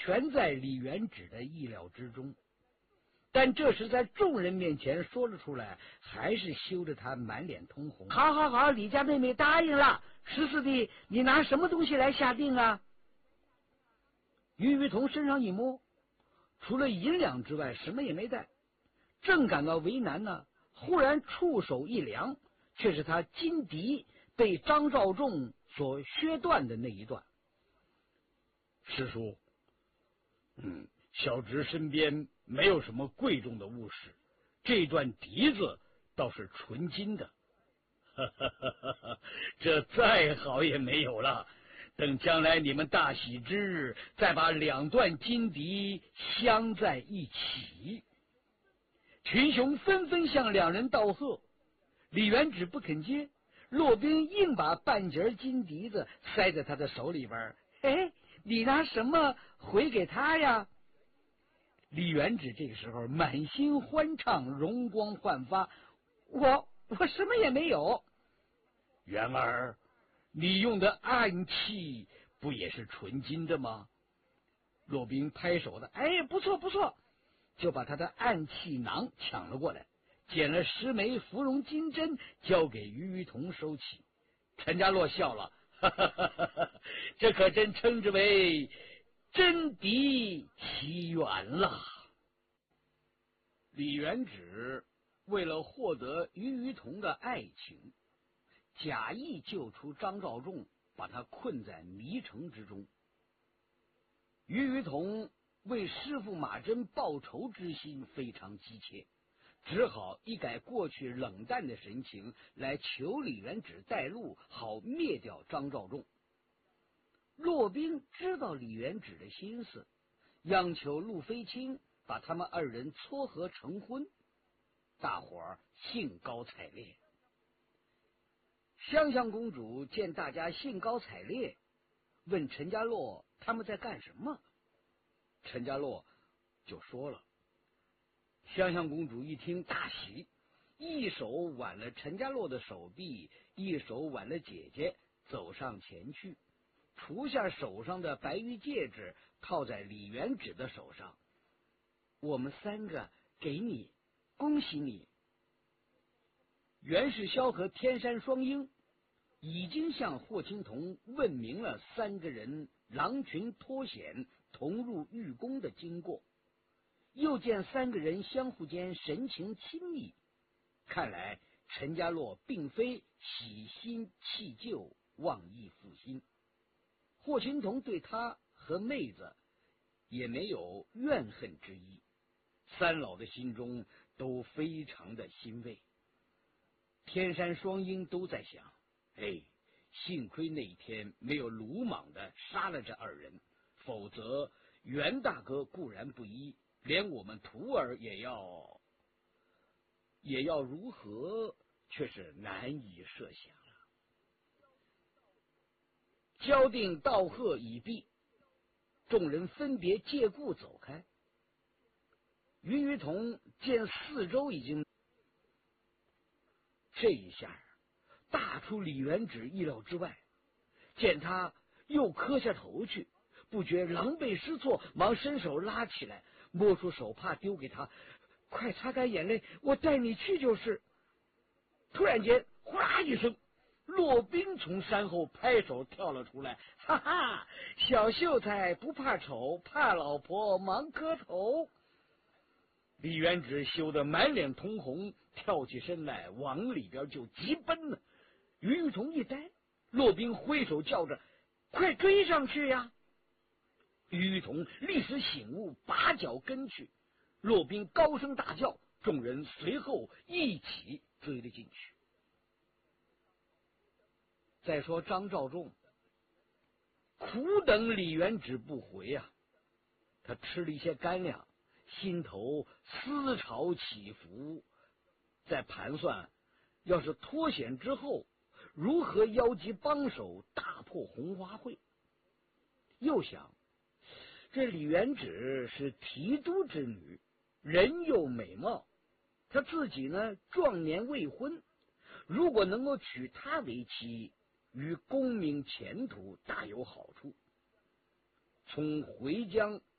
全在李元直的意料之中，但这时在众人面前说了出来，还是羞得他满脸通红。好好好，李家妹妹答应了。十四弟，你拿什么东西来下定啊？于玉彤身上一摸，除了银两之外什么也没带，正感到为难呢，忽然触手一凉，却是他金笛被张召仲所削断的那一段。 师叔，小侄身边没有什么贵重的物事，这段笛子倒是纯金的。这再好也没有了。等将来你们大喜之日，再把两段金笛镶在一起。 群雄纷纷向两人道贺，李元直不肯接，骆宾硬把半截金笛子塞在他的手里边。哎，你拿什么回给他呀？李元直这个时候满心欢畅，容光焕发。我什么也没有。 元儿，你用的暗器不也是纯金的吗？ 骆宾拍手的，哎，不错不错，就把他的暗器囊抢了过来，捡了10枚芙蓉金针，交给于玉彤收起。 陈家洛笑了，这可真称之为真敌奇缘了。 李元直为了获得于玉彤的爱情，假意救出张召仲，把他困在迷城之中。于玉彤为师父马真报仇之心非常急切，只好一改过去冷淡的神情，来求李元直带路，好灭掉张召仲。骆宾知道李元直的心思，央求陆飞卿把他们2人撮合成婚，大伙儿兴高采烈。香香公主见大家兴高采烈，问陈家洛他们在干什么。陈家洛就说了。香香公主一听大喜，一手挽了陈家洛的手臂，一手挽了姐姐，走上前去，除下手上的白玉戒指，套在李元直的手上。我们3个给你，恭喜你。袁世霄和天山双鹰已经向霍青桐问明了3个人狼群脱险同入玉宫的经过，又见3个人相互间神情亲密，看来陈家洛并非喜新弃旧，忘义负新。霍青桐对他和妹子也没有怨恨之意，3老的心中都非常的欣慰。天山双鹰都在想，幸亏那一天没有鲁莽的杀了这2人，否则袁大哥固然不依，连我们徒儿也要如何，却是难以设想了。交定道贺已毕，众人分别借故走开。于玉彤见四周已经，这一下大出李元直意料之外，见他又磕下头去，不觉狼狈失措，忙伸手拉起来，摸出手帕丢给他，快擦干眼泪，我带你去就是。突然间呼啦一声，骆宾从山后拍手跳了出来，哈哈，小秀才不怕丑，怕老婆忙磕头。李元直羞得满脸通红，跳起身来往里边就急奔了。于玉彤一呆，骆宾挥手叫着，快追上去呀！于玉彤立时醒悟，拔脚跟去。骆宾高声大叫，众人随后一起追了进去。再说张召仲苦等李元直不回啊，他吃了一些干粮，心头思潮起伏，在盘算要是脱险之后如何邀集帮手大破红花会。又想这李元直是提督之女，人又美貌，他自己呢壮年未婚，如果能够娶她为妻，与功名前途大有好处。从回疆